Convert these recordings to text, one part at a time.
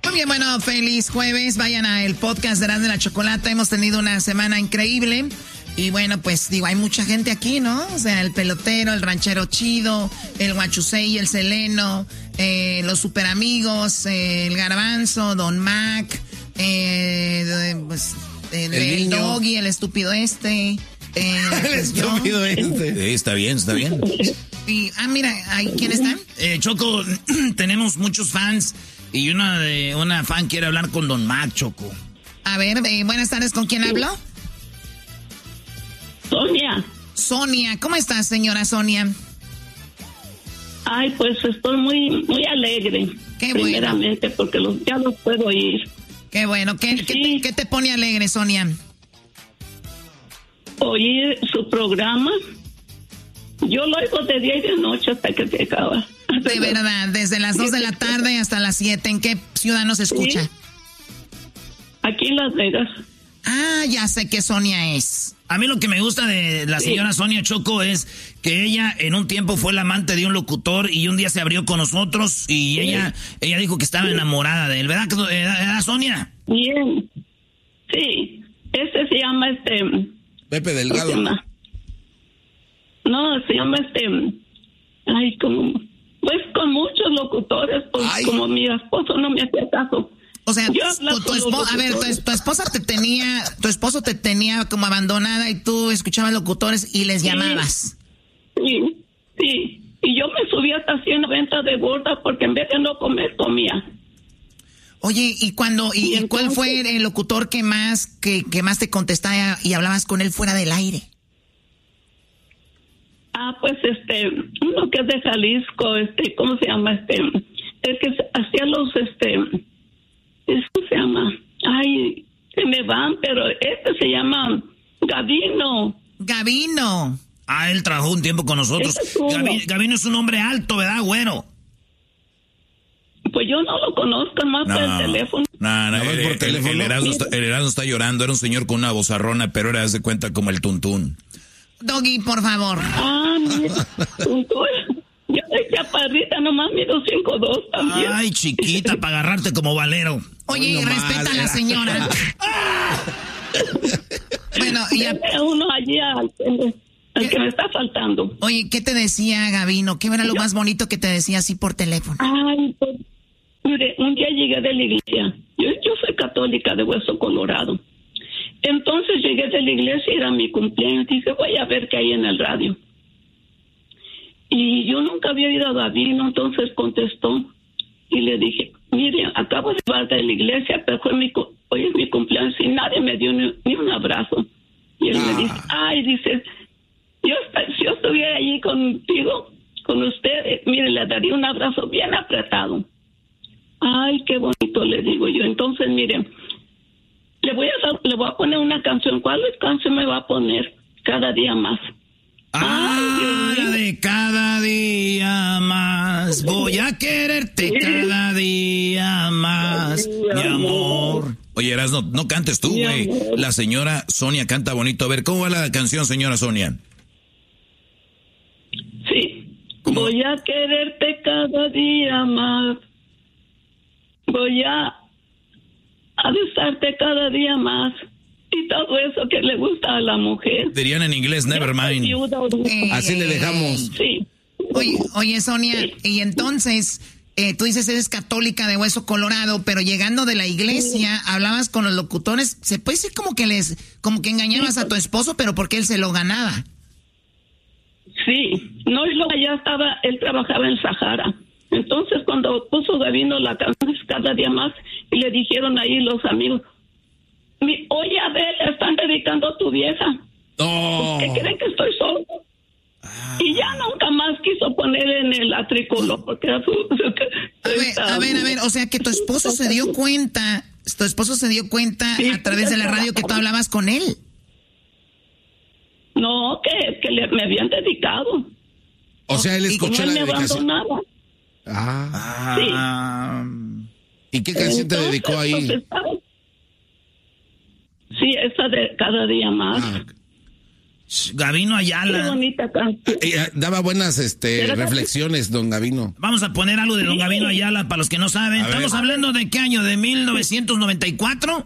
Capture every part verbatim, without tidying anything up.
Muy bien, bueno, feliz jueves. Vayan a el podcast de Erasmo de la Chocolata. Hemos tenido una semana increíble. Y bueno, pues digo, hay mucha gente aquí, ¿no? O sea, el pelotero, el ranchero chido, el guachusei, el seleno, eh, los super amigos, eh, el garbanzo, Don Mac, eh, pues, el, el, el doggy, el estúpido este. Eh, el pues estúpido yo. este. Sí, está bien, está bien. Y, ah, mira, ¿ahí quién están? Eh, Choco, tenemos muchos fans y una de una fan quiere hablar con Don Mac, Choco. A ver, eh, buenas tardes, ¿con quién hablo? Sonia. Sonia, ¿cómo estás, señora Sonia? Ay, pues estoy muy muy alegre. Qué primeramente, bueno. porque los, ya los puedo oír. Qué bueno. ¿Qué, sí. ¿qué, te, ¿Qué te pone alegre, Sonia? Oír su programa. Yo lo oigo de día y de noche hasta que se acaba. De verdad, desde las dos de la tarde hasta las siete. ¿En qué ciudad nos escucha? Sí. Aquí en Las Vegas. Ah, ya sé qué Sonia es. A mí lo que me gusta de la señora sí. Sonia, Choco, es que ella en un tiempo fue la amante de un locutor y un día se abrió con nosotros y sí. ella ella dijo que estaba sí. enamorada de él, ¿verdad, ¿verdad, Sonia? Bien. Sí, ese se llama este... Pepe Delgado. No, se llama este... Ay, como... Pues con muchos locutores, pues ay. Como mi esposo no me hacía caso. O sea, tu, tu esposo, a ver, tu, tu esposa te tenía, tu esposo te tenía como abandonada y tú escuchabas locutores y les sí, llamabas. Sí, sí. Y yo me subí hasta ciento noventa de gorda porque en vez de no comer, comía. Oye, ¿y cuando y, y entonces, cuál fue el locutor que más que, que más te contestaba y hablabas con él fuera del aire? Ah, pues este, uno que es de Jalisco, este, ¿cómo se llama? Este, el que hacía los, este... ¿Cómo se llama? Ay, se me van, pero este se llama Gavino. Gavino. Ah, él trabajó un tiempo con nosotros. Gavino, Gavino es un hombre alto, ¿verdad, güero? Pues yo no lo conozco más no, por el teléfono. No, no, no, el, por el, teléfono. El, el, Erasmo está, el Erasmo está llorando, era un señor con una vozarrona, pero ahora haz de cuenta como el tuntún. Doggy, por favor. Ah, mira, tuntún. Yo soy chaparrita, nomás mido cinco dos también. Ay, chiquita, para agarrarte como valero. Oye, no respeta mal, a la señora. Bueno, y a... uno allí al, al que me está faltando. Oye, ¿qué te decía Gavino? ¿Qué era lo yo... más bonito que te decía así por teléfono? Ay, pues, mire, un día llegué de la iglesia. Yo, yo soy católica de Hueso Colorado. Entonces llegué de la iglesia y era mi cumpleaños. Dije, voy a ver qué hay en el radio. Y yo nunca había ido a Gavino, entonces contestó y le dije, mire, acabo de llegar de la iglesia, pero fue mi, hoy es mi cumpleaños y nadie me dio ni, ni un abrazo. Y él ah. me dice, ay, dice, yo, si yo estuviera allí contigo, con usted, mire, le daría un abrazo bien apretado. Ay, qué bonito, le digo yo. Entonces, mire, le voy a dar, le voy a poner una canción. ¿Cuál canción me va a poner? Cada día más. Ah, la de cada día más, voy a quererte cada día más, mi amor. Oye, Erasmo, no cantes tú, güey. La señora Sonia canta bonito. A ver, ¿cómo va la canción, señora Sonia? Sí. ¿Cómo? Voy a quererte cada día más, voy a, a besarte cada día más. Y todo eso que le gusta a la mujer. Dirían en inglés, never mind. Eh, Así le dejamos. Sí. Oye, oye Sonia, sí. Y entonces, eh, tú dices eres católica de Hueso Colorado, pero llegando de la iglesia, sí. Hablabas con los locutores, se puede decir como que les, como que engañabas sí. a tu esposo, pero porque él se lo ganaba. Sí, no, y luego allá estaba, él trabajaba en Sahara. Entonces cuando puso Gavino la canción cada día más, y le dijeron ahí los amigos, Mi, oye, Abel, le están dedicando a tu vieja. Oh. ¿Qué creen que estoy solo? Ah. Y ya nunca más quiso poner en el atricolor porque era su... A ver, a ver, a ver, o sea que tu esposo se dio cuenta, tu esposo se dio cuenta sí, a través de la radio que tú hablabas con él. No, que, que le, me habían dedicado. O sea, él escuchó la él dedicación. Me abandonaba. Ah. Sí. ¿Y qué canción te Entonces, dedicó ahí? Pues, estaba... Sí, esa de cada día más. Ah. Gavino Qué Ayala. bonita canción. Eh, daba buenas este, Pero- reflexiones, don Gavino. Vamos a poner algo de don Gavino Ayala para los que no saben. A ver. Estamos hablando de qué año, de mil novecientos noventa y cuatro.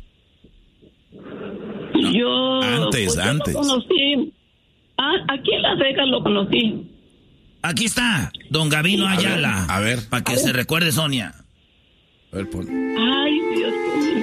Yo, Antes, pues, yo antes. lo conocí. Ah, aquí en Las Vegas lo conocí. Aquí está, don Gavino Ayala. a ver. Para que se recuerde Sonia. A ver, pon. Ay, Dios mío.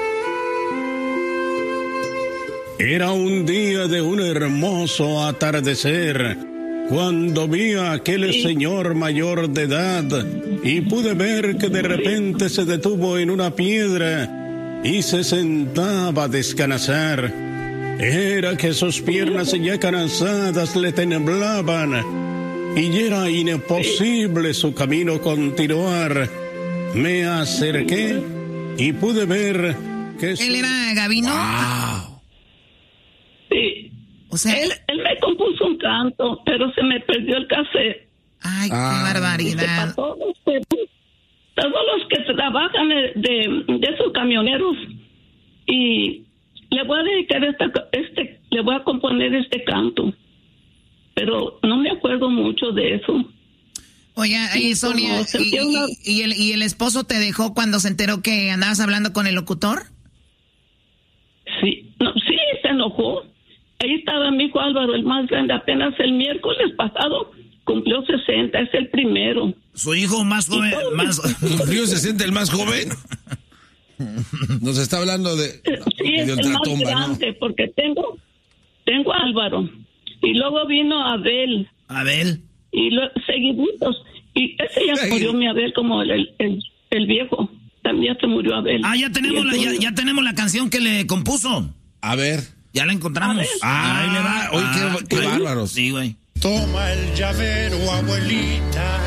Era un día de un hermoso atardecer, cuando vi a aquel señor mayor de edad y pude ver que de repente se detuvo en una piedra y se sentaba a descansar. Era que sus piernas ya cansadas le temblaban y era imposible su camino continuar. Me acerqué y pude ver que... Él era Gavino. Wow. Sí. O sea, Él, él me compuso un canto, pero se me perdió el cassette. ay, qué Ah. Dice, barbaridad. para todos, los que- todos los que trabajan de, de, de esos camioneros. Y le voy a dedicar esta, este, le voy a componer este canto. Pero no me acuerdo mucho de eso. Oye, ahí Sí, Sonia, como ¿y, sentía una- y- y el, ¿y el esposo te dejó cuando se enteró que andabas hablando con el locutor? Sí, no, sí, se enojó. Ahí estaba mi hijo Álvaro, el más grande, apenas el miércoles pasado cumplió sesenta, es el primero. Su hijo más joven, más... ¿Cumplió sesenta el más joven? Nos está hablando de... Sí, es de el más ultratumba, ¿no? grande, porque tengo, tengo a Álvaro. Y luego vino Abel, Abel. y lo, seguiditos. Y ese ya Ay. murió mi Abel como el, el, el, el viejo. También se murió Abel. Ah, ya tenemos, Y la, ya, entonces- ya tenemos la canción que le compuso. A ver. Ya la encontramos. Ah, ahí le va. Oye, qué- qué ahí- bárbaros. Sí, güey. Toma el llavero, abuelita.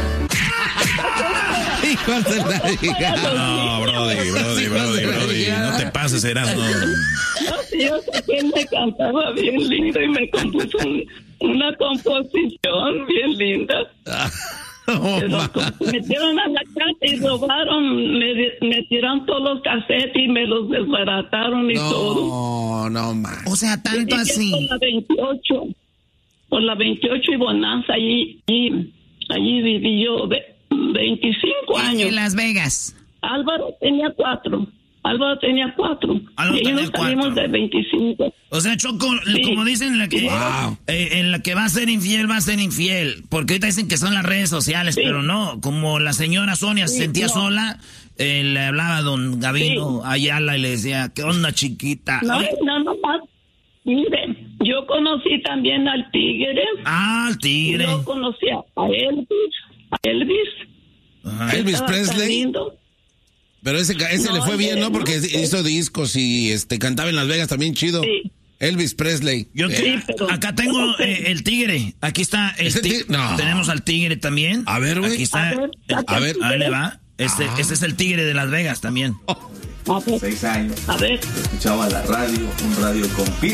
Hijos de la hija. No, Brody, Brody, Brody, Brody. No te pases, Erasmo. No, sí, yo sé que él me cantaba bien lindo y me compuso un- una composición bien linda. Oh, Pero ma. como se metieron a la casa y robaron, me, me tiraron todos los cassettes y me los desbarataron y todo. No, no, ma. O sea, tanto Y así. Por la veintiocho, por la veintiocho y Bonanza, allí, allí, allí viví yo ve- veinticinco años. En Las Vegas. Álvaro tenía cuatro. Álvaro tenía cuatro. Álvaro y ahí tenía nos salimos cuatro. de veinticinco. O sea, Choco, Sí. como dicen, la que, Wow. eh, en la que va a ser infiel, va a ser infiel. Porque ahorita dicen que son las redes sociales, Sí. pero no. Como la señora Sonia se Sí, sentía no. sola, eh, le hablaba a don Gavino Ayala y le decía, ¿qué onda, chiquita? No, Oye, no, no más. Mire, yo conocí también al Tigre. ah, el tigre. Yo conocí a Elvis. A Elvis. Ajá. Elvis Estaba tan Presley. lindo. Pero ese, ese No, le fue bien, ¿no? no, Porque no. hizo discos y este cantaba en Las Vegas también chido. Sí. Elvis Presley. Yo Eh, que- Sí, pero- acá tengo eh, el tigre. Aquí está el ¿Es el tigre. tigre? No. Tenemos al tigre también. A ver, güey. Aquí está. A ver, el- saca a ver. Ahí le va. Este, Ah. este es el tigre de Las Vegas también. A ver, Seis años. a ver. Escuchaba la radio, un radio con pila.